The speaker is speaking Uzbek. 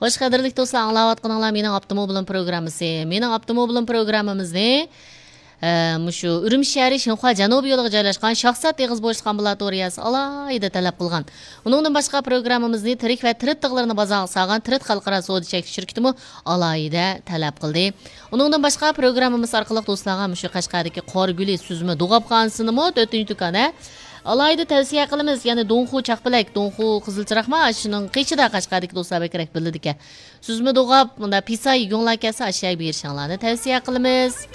Xo'sh, qadrli do'stlar, anglayotganinglar mening avtomobilim programmasi. Mening avtomobilim programmamizni mushu Urumchi shahri Shinxua janubiy yo'liga joylashgan shaxsat eg'iz bo'shliq ambulatoriyasi alohida talab qilgan. Uningdan boshqa programmamizni tirik va tirit tig'larini bozorga solgan Tirit xalqaro savdo cheklanish shirkatimi alohida talab qildi. Uningdan boshqa programmamiz orqali do'stlarga mushu Qashqardagi Qorguli Suzma Dug'abxonasini 4-chi do'koni alohida tavsiya qilamiz. Ya'ni Donxu Chaqbilak, Donxu Qizilchiroqma shuning qechida Qashqardagi do'stlar kerak bildi ekan. Suzma Dug'ab bunda pisay yo'nlar kelsa ashyaga berishinglarni tavsiya qilamiz.